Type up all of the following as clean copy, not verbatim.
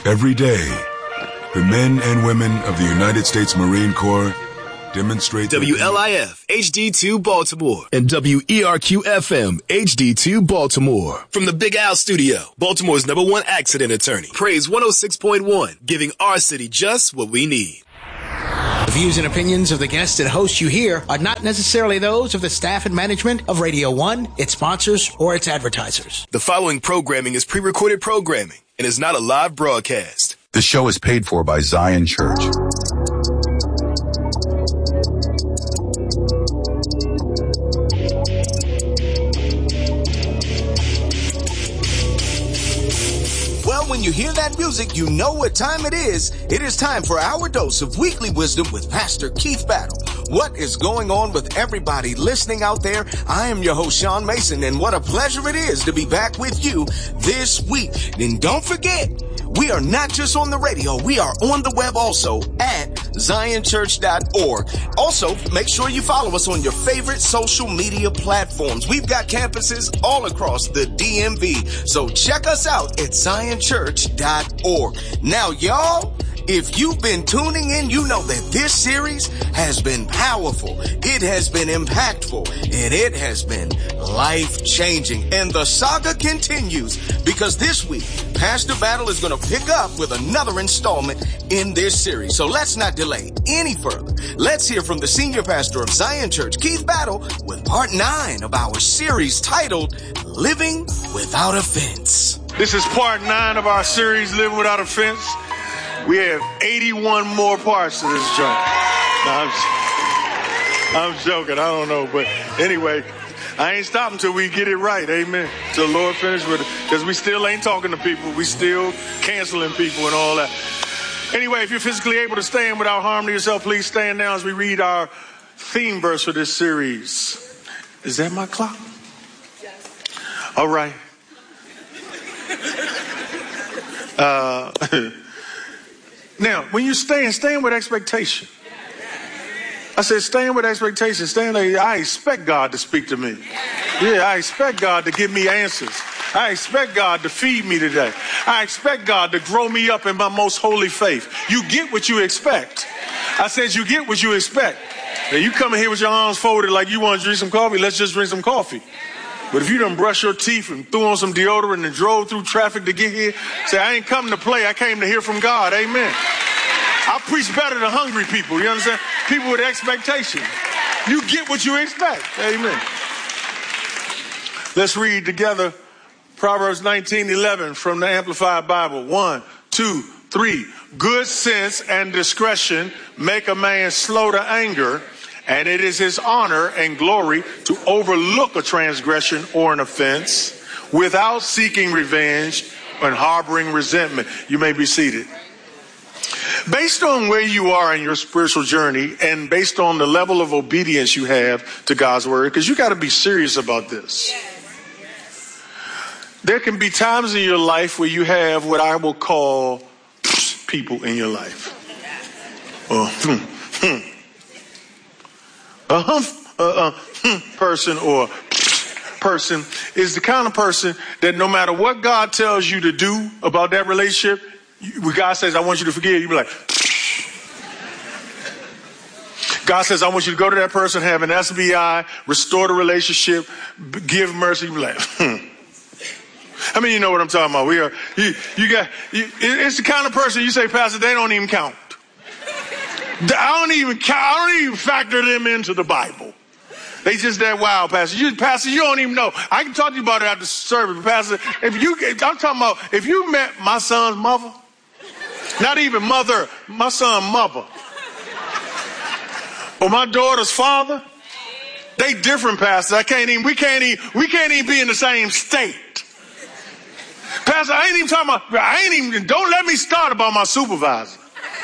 Every day, the men and women of the United States Marine Corps demonstrate WLIF HD2 Baltimore and WERQ FM HD2 Baltimore. From the Big Al Studio, Baltimore's #1 accident attorney. Praise 106.1, giving our city just what we need. The views and opinions of the guests and hosts you hear are not necessarily those of the staff and management of Radio 1, its sponsors, or its advertisers. The following programming is pre-recorded programming and is not a live broadcast. The show is paid for by Zion Church. When you hear that music, you know what time it is. It is time for our dose of weekly wisdom with Pastor Keith Battle. What is going on with everybody listening out there? I am your host, Sean Mason, and what a pleasure it is to be back with you this week. And don't forget, we are not just on the radio. We are on the web also at zionchurch.org. Also, make sure you follow us on your favorite social media platforms. We've got campuses all across the DMV. So check us out at zionchurch.org. Now, y'all, if you've been tuning in, you know that this series has been powerful. It has been impactful, and it has been life-changing. And the saga continues because this week, Pastor Battle is going to pick up with another installment in this series. So let's not delay any further. Let's hear from the senior pastor of Zion Church, Keith Battle, with part 9 of our series titled Living Without Offense. This is part 9 of our series, Living Without Offense. We have 81 more parts to this joint. No, I'm joking. I don't know. But anyway, I ain't stopping until we get it right. Amen. Till the Lord finish with it. Because we still ain't talking to people. We still canceling people and all that. Anyway, if you're physically able to stand without harm to yourself, please stand now as we read our theme verse for this series. Is that my clock? Yes. All right. Now, when you stand with expectation. I said, stand with expectation. Stand like, I expect God to speak to me. Yeah, I expect God to give me answers. I expect God to feed me today. I expect God to grow me up in my most holy faith. You get what you expect. I said, you get what you expect. Now, you come in here with your arms folded like you want to drink some coffee. Let's just drink some coffee. But if you done brushed your teeth and threw on some deodorant and drove through traffic to get here, say, I ain't come to play. I came to hear from God. Amen. I preach better than hungry people. You understand? People with expectation. You get what you expect. Amen. Let's read together Proverbs 19:11 from the Amplified Bible. 1, 2, 3. Good sense and discretion make a man slow to anger, and it is his honor and glory to overlook a transgression or an offense without seeking revenge and harboring resentment. You may be seated. Based on where you are in your spiritual journey and based on the level of obedience you have to God's word, because you got to be serious about this. There can be times in your life where you have what I will call people in your life. Person or person is the kind of person that no matter what God tells you to do about that relationship, when God says, I want you to forgive, you be like, God says, I want you to go to that person, have an SBI, restore the relationship, give mercy. You be like, I mean, you know what I'm talking about. It's the kind of person you say, Pastor, they don't even count. I don't even factor them into the Bible. They just that wild, Pastor. Pastor, you don't even know. I can talk to you about it after service, Pastor. I'm talking about if you met my son's mother, not even mother, my son's mother, or my daughter's father, they different, Pastor. We can't even be in the same state. Pastor, don't let me start about my supervisor.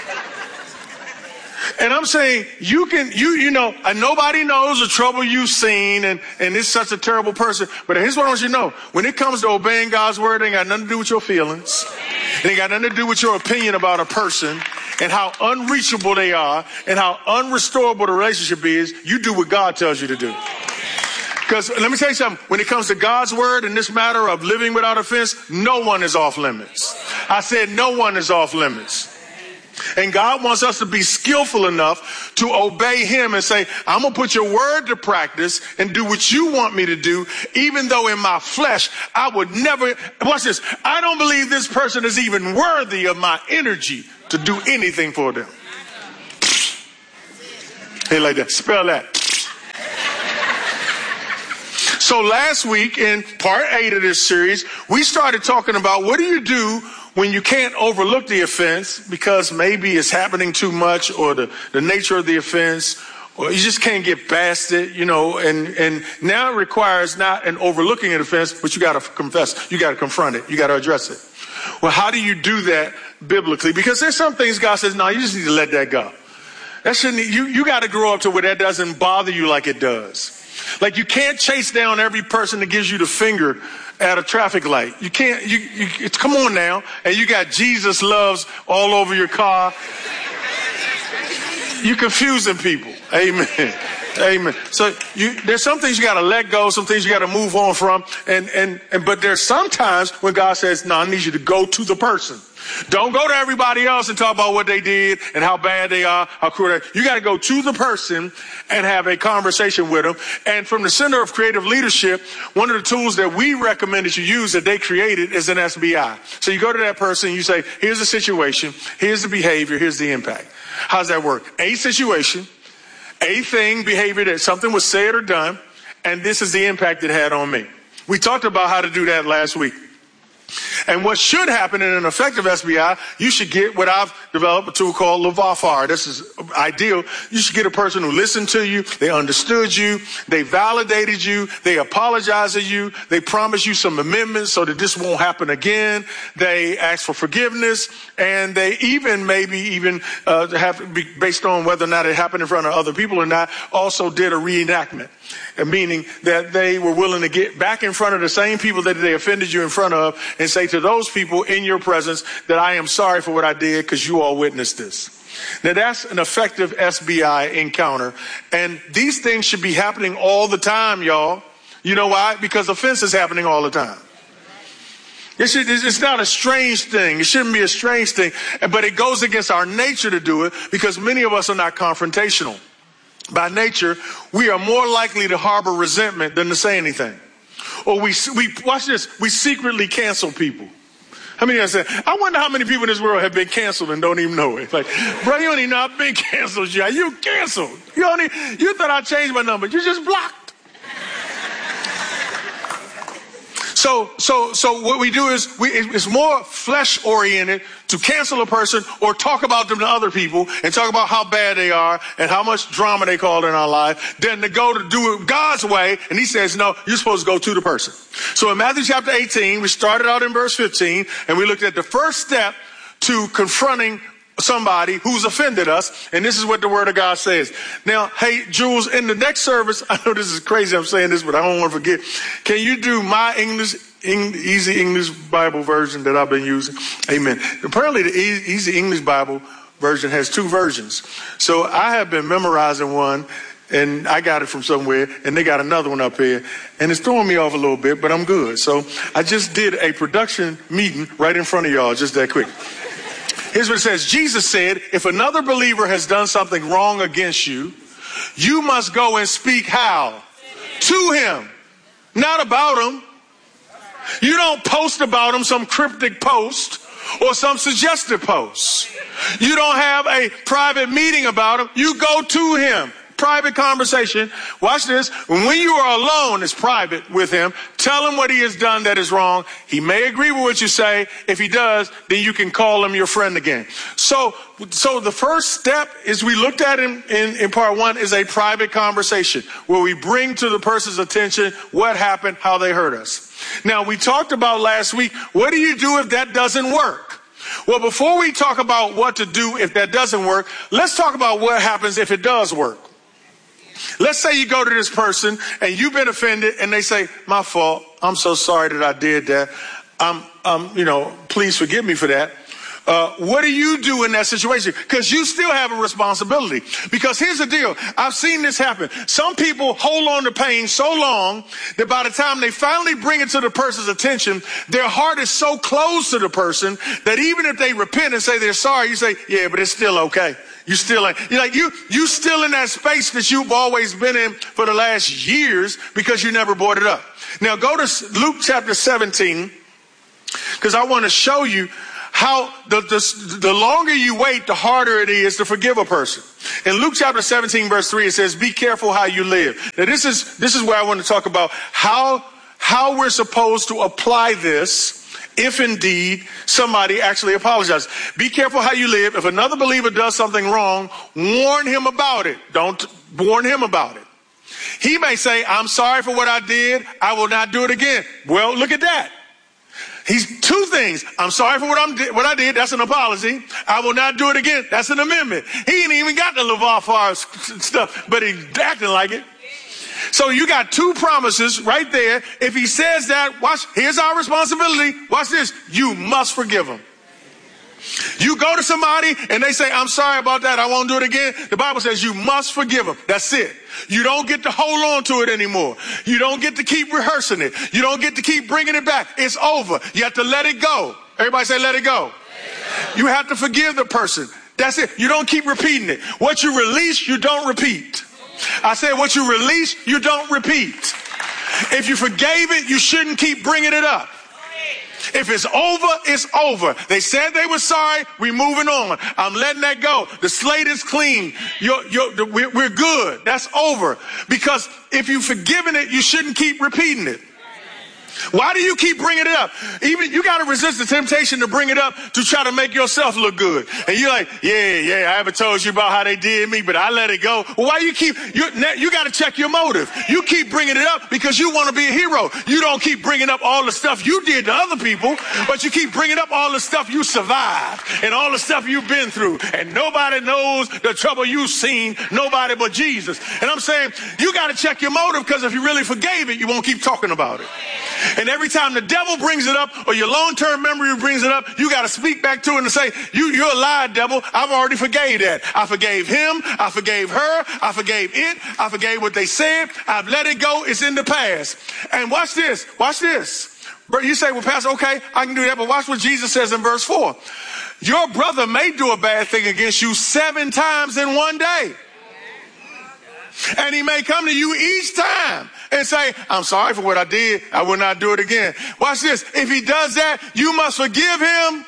And I'm saying you know, nobody knows the trouble you've seen and it's such a terrible person. But here's what I want you to know. When it comes to obeying God's word, it ain't got nothing to do with your feelings. It ain't got nothing to do with your opinion about a person and how unreachable they are and how unrestorable the relationship is. You do what God tells you to do. Because let me tell you something. When it comes to God's word in this matter of living without offense, no one is off limits. I said no one is off limits. And God wants us to be skillful enough to obey him and say, I'm going to put your word to practice and do what you want me to do, even though in my flesh, I would never, watch this, I don't believe this person is even worthy of my energy to do anything for them. Hey, like that, spell that. So last week in part 8 of this series, we started talking about what do you do when you can't overlook the offense because maybe it's happening too much or the nature of the offense, or you just can't get past it, you know, and now it requires not an overlooking an offense, but you got to confess, you got to confront it, you got to address it. Well, how do you do that biblically? Because there's some things God says, no, you just need to let that go. That shouldn't, you got to grow up to where that doesn't bother you like it does. Like you can't chase down every person that gives you the finger at a traffic light. You can't, come on now. And you got Jesus loves all over your car. You're confusing people. Amen. Amen. So there's some things you got to let go, some things you got to move on from. But there's sometimes when God says, no, I need you to go to the person. Don't go to everybody else and talk about what they did and how bad they are, how cruel they are. You got to go to the person and have a conversation with them. And from the Center of Creative Leadership, one of the tools that we recommend that you use that they created is an SBI. So you go to that person and you say, here's the situation, here's the behavior, here's the impact. How does that work? A situation, a thing, behavior that something was said or done, and this is the impact it had on me. We talked about how to do that last week. And what should happen in an effective SBI, you should get what I've developed, a tool called LeVafar. This is ideal. You should get a person who listened to you, they understood you, they validated you, they apologized to you, they promised you some amendments so that this won't happen again, they asked for forgiveness, and they even have, based on whether or not it happened in front of other people or not, also did a reenactment. Meaning that they were willing to get back in front of the same people that they offended you in front of and say to those people in your presence that I am sorry for what I did because you all witnessed this. Now that's an effective SBI encounter. And these things should be happening all the time, y'all. You know why? Because offense is happening all the time. It's not a strange thing. It shouldn't be a strange thing. But it goes against our nature to do it because many of us are not confrontational. By nature, we are more likely to harbor resentment than to say anything. Or we watch this, we secretly cancel people. How many of you say, I wonder how many people in this world have been canceled and don't even know it. Like, bro, you don't even know I've been canceled yet. You canceled. You thought I changed my number. You just blocked. So what we do is it's more flesh oriented to cancel a person or talk about them to other people and talk about how bad they are and how much drama they caused in our life than to go to do it God's way. And he says, no, you're supposed to go to the person. So in Matthew chapter 18, we started out in verse 15 and we looked at the first step to confronting somebody who's offended us, and this is what the word of God says. Now, hey, Jules, in the next service, I know this is crazy I'm saying this, but I don't want to forget. Can you do my Easy English Bible version that I've been using? Amen. Apparently, the Easy English Bible version has 2 versions. So I have been memorizing one, and I got it from somewhere, and they got another one up here, and it's throwing me off a little bit, but I'm good. So I just did a production meeting right in front of y'all, just that quick. Here's what it says. Jesus said, if another believer has done something wrong against you, you must go and speak how? To him, not about him. You don't post about him some cryptic post or some suggestive post. You don't have a private meeting about him. You go to him. Private conversation. Watch this. When you are alone, it's private with him. Tell him what he has done that is wrong. He may agree with what you say. If he does, then you can call him your friend again. So the first step is we looked at in part 1 is a private conversation where we bring to the person's attention what happened, how they hurt us. Now we talked about last week, what do you do if that doesn't work? Well, before we talk about what to do if that doesn't work, let's talk about what happens if it does work. Let's say you go to this person and you've been offended and they say, my fault. I'm so sorry that I did that. Please forgive me for that. What do you do in that situation? Because you still have a responsibility. Because here's the deal. I've seen this happen. Some people hold on to pain so long that by the time they finally bring it to the person's attention, their heart is so close to the person that even if they repent and say they're sorry, you say, yeah, but it's still okay. You still you still in that space that you've always been in for the last years because you never brought it up. Now go to Luke chapter 17, because I want to show you how the longer you wait, the harder it is to forgive a person. In Luke chapter 17, verse 3, it says, be careful how you live. Now this is where I want to talk about how we're supposed to apply this if indeed somebody actually apologizes. Be careful how you live. If another believer does something wrong, warn him about it. Don't warn him about it. He may say, I'm sorry for what I did. I will not do it again. Well, look at that. He's two things. I'm sorry for what I did. That's an apology. I will not do it again. That's an amendment. He ain't even got the LeVar stuff, but he's acting like it. So you got two promises right there. If he says that, watch, here's our responsibility. Watch this. You must forgive him. You go to somebody and they say, I'm sorry about that. I won't do it again. The Bible says you must forgive them. That's it. You don't get to hold on to it anymore. You don't get to keep rehearsing it. You don't get to keep bringing it back. It's over. You have to let it go. Everybody say, let it go. You have to forgive the person. That's it. You don't keep repeating it. What you release, you don't repeat. I said what you release, you don't repeat. If you forgave it, you shouldn't keep bringing it up. If it's over, it's over. They said they were sorry. We're moving on. I'm letting that go. The slate is clean. We're good. That's over. Because if you've forgiven it, you shouldn't keep repeating it. Why do you keep bringing it up? Even you got to resist the temptation to bring it up to try to make yourself look good. And you're like, yeah, I haven't told you about how they did me, but I let it go. Well, why you got to check your motive. You keep bringing it up because you want to be a hero. You don't keep bringing up all the stuff you did to other people, but you keep bringing up all the stuff you survived and all the stuff you've been through. And nobody knows the trouble you've seen, nobody but Jesus. And I'm saying you got to check your motive, because if you really forgave it, you won't keep talking about it. And every time the devil brings it up or your long-term memory brings it up, you got to speak back to it and say, you're a lie, devil. I've already forgave that. I forgave him. I forgave her. I forgave it. I forgave what they said. I've let it go. It's in the past. And watch this. Watch this. You say, well, Pastor, okay, I can do that. But watch what Jesus says in verse 4. Your brother may do a bad thing against you 7 times in one day. And he may come to you each time and say, I'm sorry for what I did. I will not do it again. Watch this. If he does that, you must forgive him.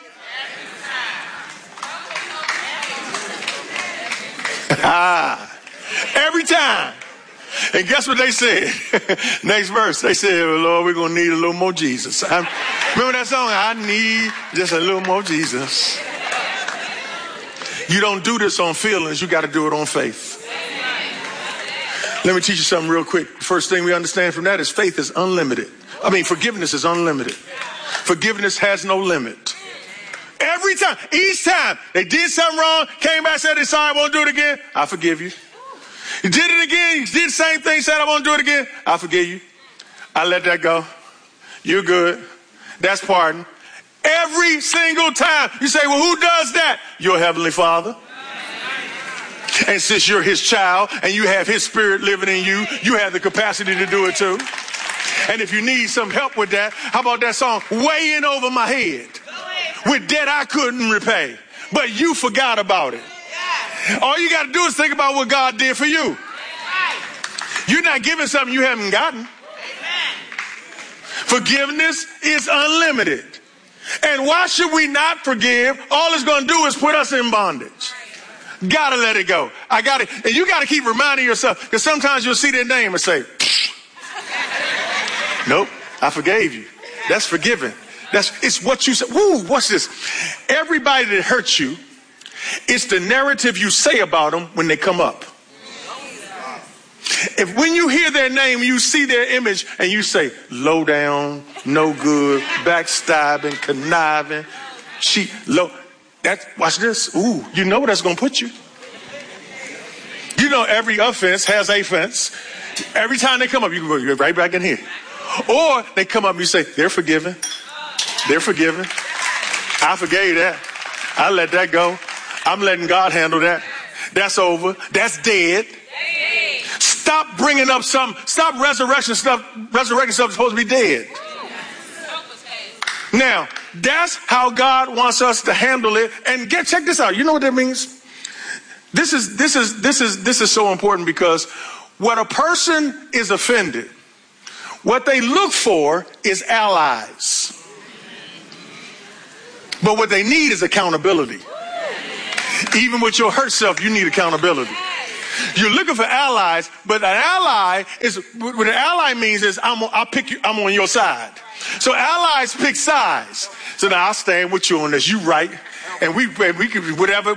Every time. And guess what they said? Next verse. They said, well, Lord, we're going to need a little more Jesus. Remember that song? I need just a little more Jesus. You don't do this on feelings. You got to do it on faith. Let me teach you something real quick. The first thing we understand from that is faith is unlimited. Forgiveness is unlimited. Forgiveness has no limit. Every time, each time they did something wrong, came back, said, sorry, I won't do it again. I forgive you. You did it again. You did the same thing, said, I won't do it again. I forgive you. I let that go. You're good. That's pardon. Every single time. You say, well, who does that? Your Heavenly Father. And since you're his child and you have his spirit living in you, you have the capacity to do it too. And if you need some help with that, how about that song, way in over my head with debt I couldn't repay, but you forgot about it. All you got to do is think about what God did for you. You're not giving something you haven't gotten. Forgiveness is unlimited. And why should we not forgive? All it's going to do is put us in bondage. Gotta let it go. I got it. And you got to keep reminding yourself, because sometimes you'll see their name and say, nope, I forgave you. That's forgiven. It's what you say. Woo, what's this? Everybody that hurts you, it's the narrative you say about them when they come up. If when you hear their name, you see their image and you say, low down, no good, backstabbing, conniving, cheat, low. Watch this. Ooh, you know where that's going to put you. You know every offense has a fence. Every time they come up, you can go right back in here. Or they come up and you say, they're forgiven. They're forgiven. I forgave that. I let that go. I'm letting God handle that. That's over. That's dead. Stop bringing up stop resurrecting stuff that's supposed to be dead. Now, that's how God wants us to handle it. And check this out. You know what that means? This is so important, because when a person is offended, what they look for is allies. But what they need is accountability. Even with your hurt self, you need accountability. You're looking for allies, but an ally is, what an ally means is I'm on your side. So allies pick sides. So now I'll stand with you on this. You right, and we can whatever.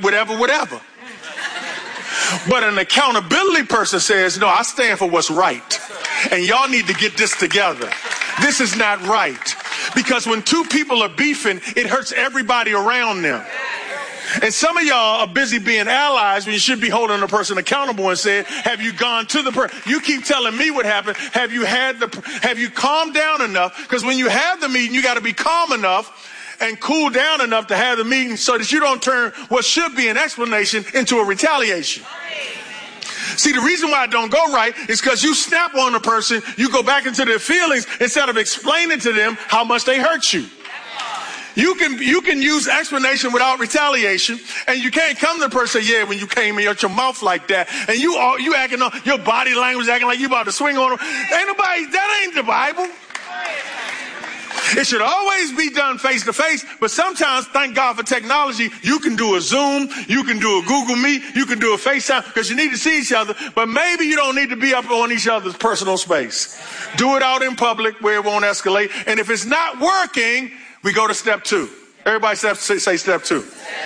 But an accountability person says, no, I stand for what's right. And y'all need to get this together. This is not right. Because when two people are beefing, it hurts everybody around them. And some of y'all are busy being allies when you should be holding a person accountable and saying, have you gone to the person? You keep telling me what happened. Have you calmed down enough? Because when you have the meeting, you got to be calm enough and cool down enough to have the meeting so that you don't turn what should be an explanation into a retaliation. See, the reason why it don't go right is because you snap on a person, you go back into their feelings instead of explaining to them how much they hurt you. You can use explanation without retaliation, and you can't come to the person and say, yeah, when you came in your mouth like that, and you acting on your body language, acting like you about to swing on them. That ain't the Bible. It should always be done face to face, but sometimes, thank God for technology, you can do a Zoom, you can do a Google Meet, you can do a FaceTime, because you need to see each other, but maybe you don't need to be up on each other's personal space. Do it out in public where it won't escalate, and if it's not working, we go to step 2. Everybody say step 2.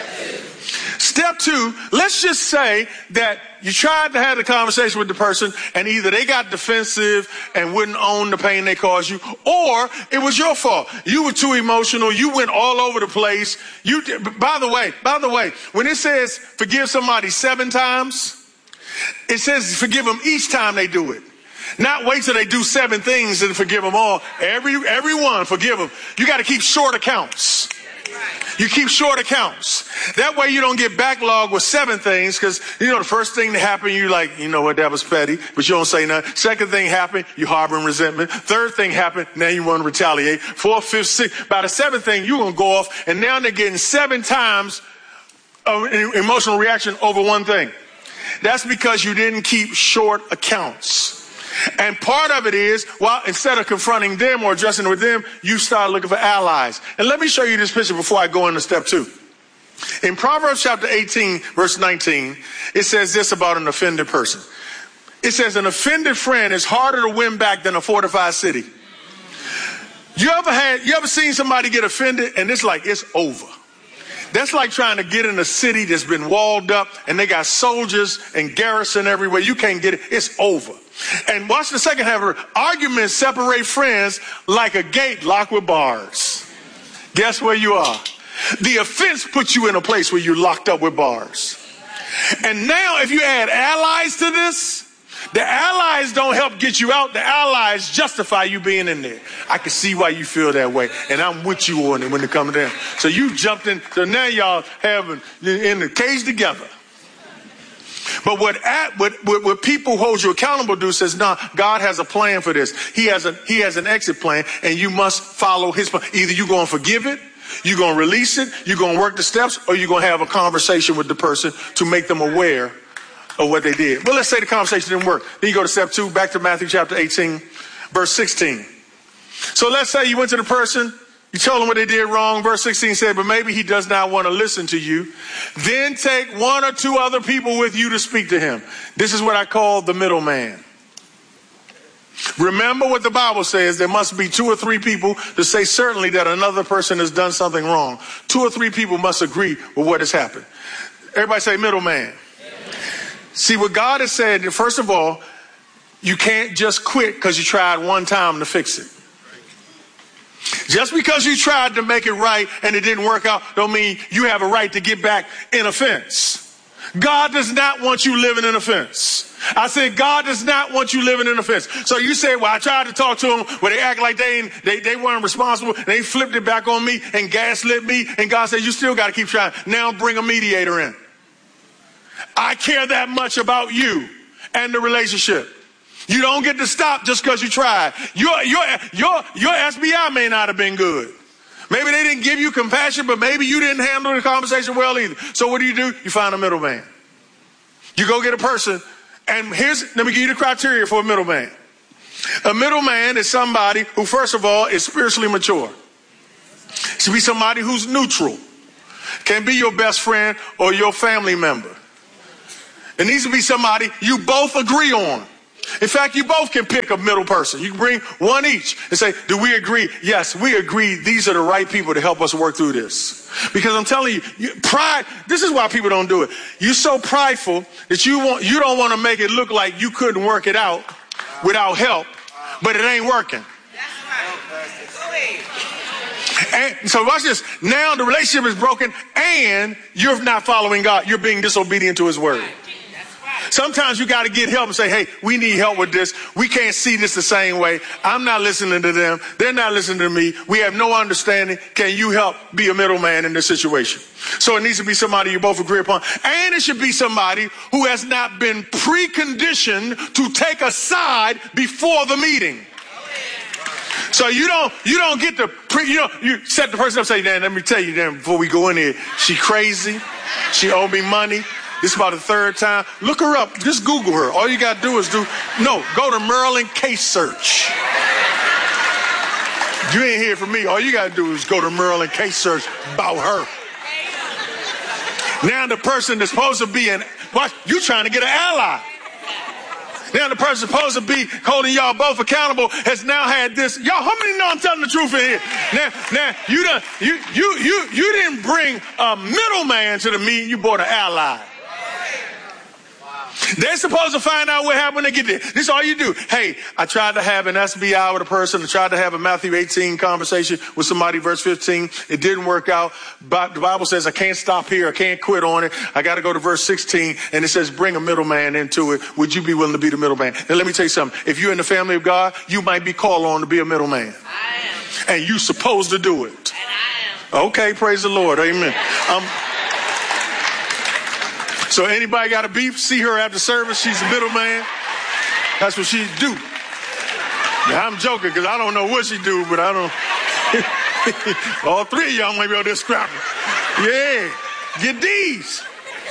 Step 2, let's just say that you tried to have a conversation with the person and either they got defensive and wouldn't own the pain they caused you, or it was your fault. You were too emotional. You went all over the place. By the way, when it says forgive somebody 7 times, it says forgive them each time they do it. Not wait till they do 7 things and forgive them all. Everyone, forgive them. You got to keep short accounts. You keep short accounts. That way you don't get backlogged with 7 things, because, the first thing that happened, you like, you know what, that was petty, but you don't say nothing. Second thing happened, you harboring resentment. Third thing happened, now you want to retaliate. 4th, 5th, 6th. By the 7th thing, you're going to go off, and now they're getting 7 times of emotional reaction over one thing. That's because you didn't keep short accounts. And part of it is, instead of confronting them or addressing it with them, you start looking for allies. And let me show you this picture before I go into step 2. In Proverbs chapter 18, verse 19, it says this about an offended person. It says an offended friend is harder to win back than a fortified city. You ever seen somebody get offended and it's like it's over? That's like trying to get in a city that's been walled up and they got soldiers and garrison everywhere. You can't get it. It's over. And watch the second half of it. Arguments separate friends like a gate locked with bars. Guess where you are? The offense puts you in a place where you're locked up with bars. And now if you add allies to this, the allies don't help get you out. The allies justify you being in there. I can see why you feel that way. And I'm with you on it when it comes down. So you jumped in. So now y'all in the cage together. But what people hold you accountable do says, no, God has a plan for this. He has an exit plan, and you must follow his plan. Either you're going to forgive it, you're going to release it, you're going to work the steps, or you're going to have a conversation with the person to make them aware of what they did. Well, let's say the conversation didn't work. Then you go to step 2, back to Matthew chapter 18, verse 16. So let's say you went to the person, you told them what they did wrong. Verse 16 said, but maybe he does not want to listen to you. Then take 1 or 2 other people with you to speak to him. This is what I call the middleman. Remember what the Bible says. There must be 2 or 3 people to say certainly that another person has done something wrong. 2 or 3 people must agree with what has happened. Everybody say middleman. See, what God has said, first of all, you can't just quit because you tried one time to fix it. Just because you tried to make it right and it didn't work out don't mean you have a right to get back in offense. God does not want you living in offense. I said, God does not want you living in offense. So you say, well, I tried to talk to them, but they act like they weren't responsible. And they flipped it back on me and gaslit me. And God said, you still got to keep trying. Now bring a mediator in. I care that much about you and the relationship. You don't get to stop just because you tried. Your SBI may not have been good. Maybe they didn't give you compassion, but maybe you didn't handle the conversation well either. So what do? You find a middleman. You go get a person, and let me give you the criteria for a middleman. A middleman is somebody who, first of all, is spiritually mature. It should be somebody who's neutral. Can be your best friend or your family member. It needs to be somebody you both agree on. In fact, you both can pick a middle person. You can bring one each and say, do we agree? Yes, we agree. These are the right people to help us work through this. Because I'm telling you, pride, this is why people don't do it. You're so prideful that you don't want to make it look like you couldn't work it out without help, but it ain't working. And so watch this. Now the relationship is broken and you're not following God. You're being disobedient to his word. Sometimes you got to get help and say, hey, we need help with this. We can't see this the same way. I'm not listening to them. They're not listening to me. We have no understanding. Can you help be a middleman in this situation? So it needs to be somebody you both agree upon. And it should be somebody who has not been preconditioned to take a side before the meeting. So you don't get to, you set the person up and say, Dan, let me tell you, Dan, before we go in here, she crazy. She owe me money. This is about the third time. Look her up. Just Google her. All you got to do is go to Maryland Case Search. You ain't hear from me. All you got to do is go to Maryland Case Search about her. Now the person that's supposed to be you trying to get an ally. Now the person supposed to be holding y'all both accountable has now had this. Y'all, how many know I'm telling the truth in here? Now you didn't bring a middleman to the meeting. You brought an ally. They're supposed to find out what happened when they get there. This is all you do. Hey, I tried to have an SBI with a person. I tried to have a Matthew 18 conversation with somebody, verse 15. It didn't work out. But the Bible says I can't stop here. I can't quit on it. I got to go to verse 16. And it says bring a middleman into it. Would you be willing to be the middleman? Now, let me tell you something. If you're in the family of God, you might be called on to be a middleman. I am. And you're supposed to do it. And I am. Okay, praise the Lord. Amen. So anybody got a beef? See her after service. She's a middleman. That's what she do. Now, I'm joking because I don't know what she do, but I don't. All three of y'all might be out there scrapping. Yeah, get these.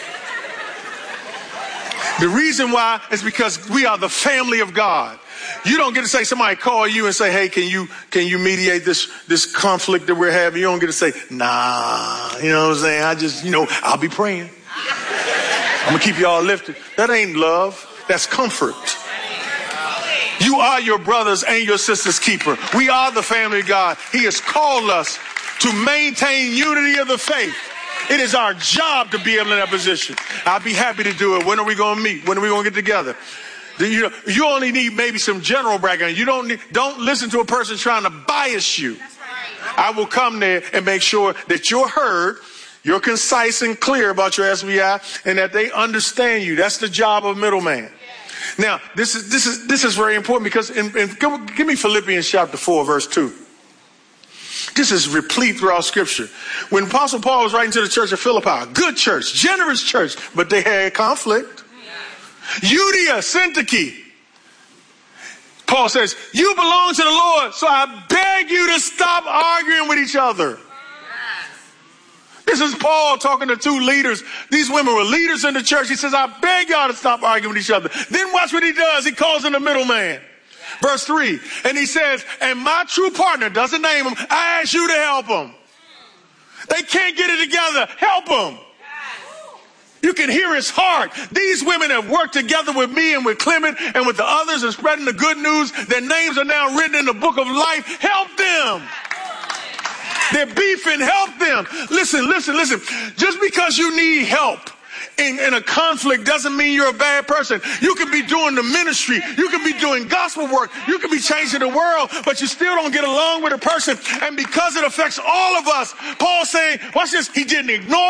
The reason why is because we are the family of God. You don't get to say, somebody call you and say, hey, can you mediate this conflict that we're having? You don't get to say, nah, you know what I'm saying? I just, I'll be praying. I'm going to keep y'all lifted. That ain't love. That's comfort. You are your brothers and your sisters' keeper. We are the family of God. He has called us to maintain unity of the faith. It is our job to be able in that position. I'll be happy to do it. When are we going to meet? When are we going to get together? You only need maybe some general background. You don't listen to a person trying to bias you. I will come there and make sure that you're heard. You're concise and clear about your SBI and that they understand you. That's the job of a middleman. Now, this is very important because give me Philippians chapter 4, verse 2. This is replete throughout Scripture. When Apostle Paul was writing to the church of Philippi, a good church, generous church, but they had conflict. Euodia, Syntyche. Paul says, you belong to the Lord, so I beg you to stop arguing with each other. This is Paul talking to two leaders. These women were leaders in the church. He says, I beg y'all to stop arguing with each other. Then watch what he does. He calls in the middleman. Verse 3. And he says, and my true partner, doesn't name him, I ask you to help him. They can't get it together. Help him. You can hear his heart. These women have worked together with me and with Clement and with the others and spreading the good news. Their names are now written in the book of life. Help them. They're beefing. Help them. Listen. Just because you need help in a conflict doesn't mean you're a bad person. You can be doing the ministry. You can be doing gospel work. You can be changing the world, but you still don't get along with a person. And because it affects all of us, Paul's saying, watch this, he didn't ignore it.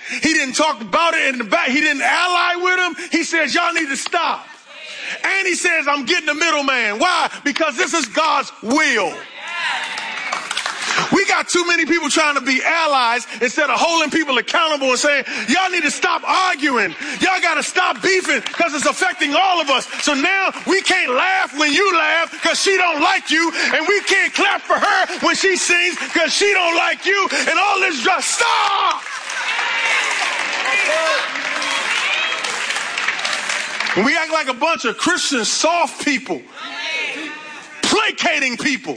He didn't talk about it in the back. He didn't ally with him. He says, y'all need to stop. And he says, I'm getting the middleman. Why? Because this is God's will. We got too many people trying to be allies instead of holding people accountable and saying, y'all need to stop arguing. Y'all got to stop beefing because it's affecting all of us. So now we can't laugh when you laugh because she don't like you. And we can't clap for her when she sings because she don't like you. And all this just stop. And we act like a bunch of Christian soft people, placating people.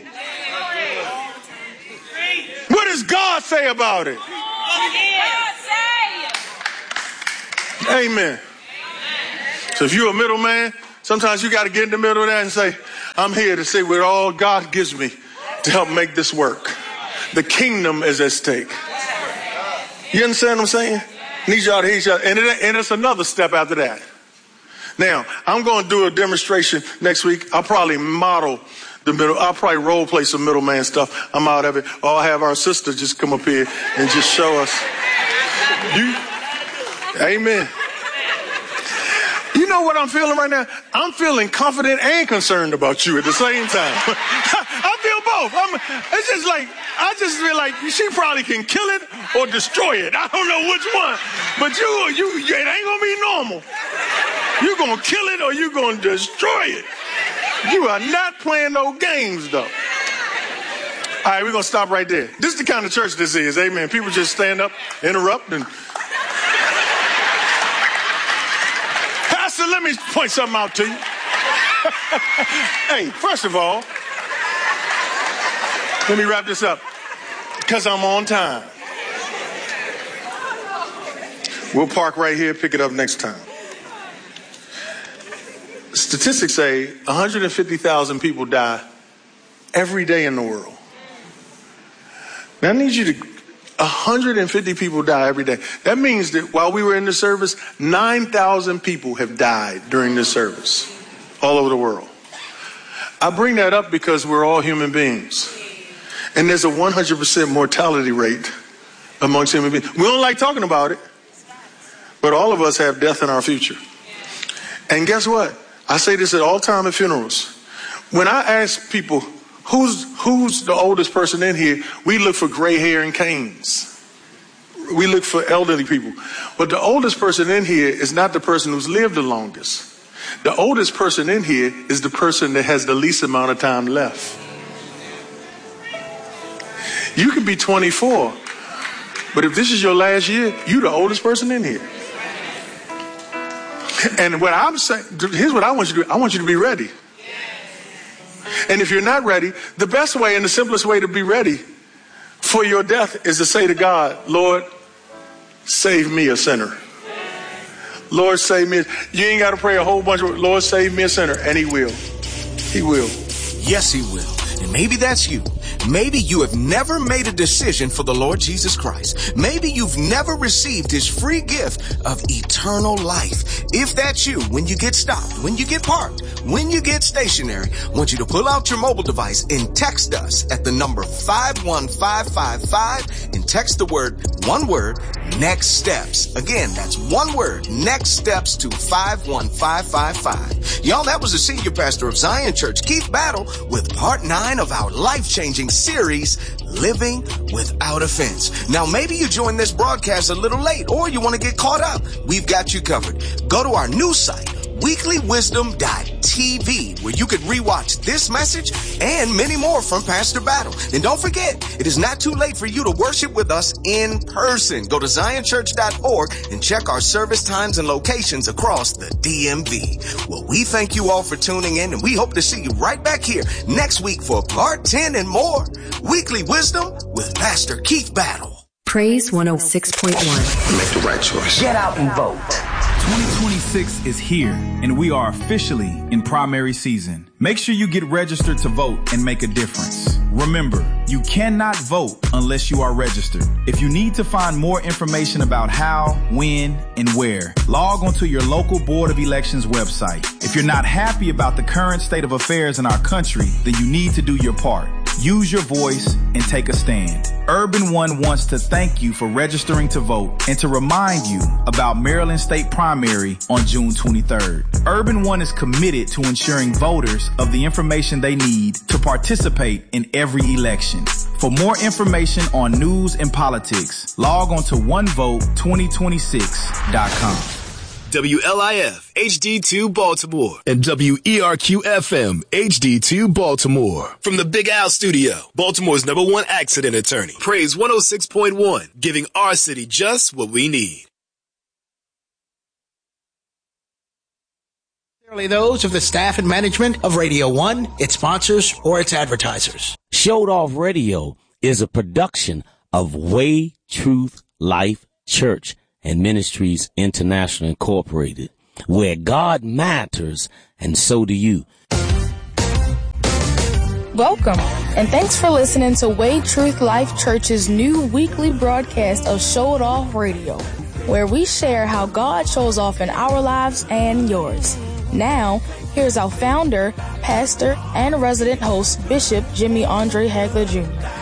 What does God say about it? Amen. So if you're a middleman, sometimes you got to get in the middle of that and say, I'm here to say what all God gives me to help make this work. The kingdom is at stake. You understand what I'm saying? Need y'all to hear each other. And it's another step after that. Now, I'm going to do a demonstration next week. I'll probably model the middle. I'll probably role play some middleman stuff. I'm out of it. Or I'll have our sister just come up here and just show us. Amen. You know what I'm feeling right now? I'm feeling confident and concerned about you at the same time. I feel both. It's just like, I just feel like she probably can kill it or destroy it. I don't know which one. But it ain't going to be normal. You're going to kill it or you're going to destroy it. You are not playing no games, though. All right, we're going to stop right there. This is the kind of church this is, amen. People just stand up, interrupt, and... Pastor, let me point something out to you. Hey, first of all, let me wrap this up, because I'm on time. We'll park right here, pick it up next time. Statistics say 150,000 people die every day in the world. Now I need you to, 150 people die every day. That means that while we were in the service, 9,000 people have died during this service all over the world. I bring that up because we're all human beings. And there's a 100% mortality rate amongst human beings. We don't like talking about it, but all of us have death in our future. And guess what? I say this at all time at funerals. When I ask people, who's the oldest person in here, we look for gray hair and canes. We look for elderly people. But the oldest person in here is not the person who's lived the longest. The oldest person in here is the person that has the least amount of time left. You could be 24, but if this is your last year, you're the oldest person in here. And what I'm saying, here's what I want you to do. I want you to be ready. And if you're not ready, the best way and the simplest way to be ready for your death is to say to God, Lord, save me a sinner. Lord, save me. You ain't got to pray a whole bunch of, Lord, save me a sinner. And he will. He will. Yes, he will. And maybe that's you. Maybe you have never made a decision for the Lord Jesus Christ. Maybe you've never received his free gift of eternal life. If that's you, when you get stopped, when you get parked, when you get stationary, I want you to pull out your mobile device and text us at the number 51555 and text the one word, next steps. Again, that's one word, next steps to 51555. Y'all, that was the senior pastor of Zion Church, Keith Battle, with part 9 of our life-changing series, Living Without Offense. Now, maybe you joined this broadcast a little late or you want to get caught up. We've got you covered. Go to our new site, weeklywisdom.tv, where you could rewatch this message and many more from Pastor Battle. And don't forget, it is not too late for you to worship with us in person. Go to zionchurch.org and check our service times and locations across the DMV. Well, we thank you all for tuning in, and we hope to see you right back here next week for part 10 and more. Weekly Wisdom with Pastor Keith Battle. Praise 106.1. Make the right choice. Get out and vote. 2026 is here, and we are officially in primary season. Make sure you get registered to vote and make a difference. Remember, you cannot vote unless you are registered. If you need to find more information about how, when, and where, log onto your local Board of Elections website. If you're not happy about the current state of affairs in our country, then you need to do your part. Use your voice and take a stand. Urban One wants to thank you for registering to vote and to remind you about Maryland State Primary on June 23rd. Urban One is committed to ensuring voters of the information they need to participate in every election. For more information on news and politics, log on to onevote2026.com. WLIF HD2 Baltimore and WERQ FM HD2 Baltimore. From the Big Al Studio, Baltimore's #1 accident attorney. Praise 106.1, giving our city just what we need. Those of the staff and management of Radio 1, its sponsors, or its advertisers. Showed Off Radio is a production of Way Truth Life Church and Ministries International Incorporated, where God matters and so do you. Welcome, and thanks for listening to Way Truth Life Church's new weekly broadcast of Show It Off Radio, where we share how God shows off in our lives and yours. Now, here's our founder, pastor, and resident host, Bishop Jimmy Andre Hagler Jr.